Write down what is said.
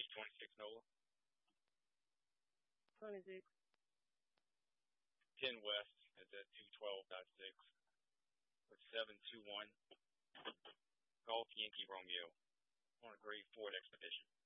26 NOLA. 26. 10 West is at 212.6. With 721. Golf Yankee Romeo on a grade 4 expedition.